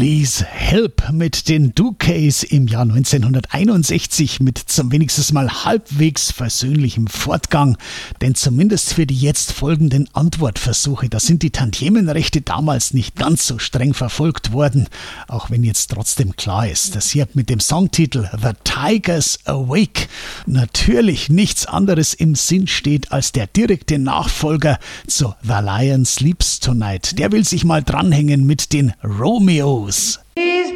Please Help mit den Dookays im Jahr 1961 mit zum wenigstens mal halbwegs versöhnlichem Fortgang. Denn zumindest für die jetzt folgenden Antwortversuche, da sind die Tantiemenrechte damals nicht ganz so streng verfolgt worden. Auch wenn jetzt trotzdem klar ist, dass hier mit dem Songtitel The Tigers Awake natürlich nichts anderes im Sinn steht als der direkte Nachfolger zu The Lion Sleeps Tonight. Der will sich mal dranhängen mit den Romeos.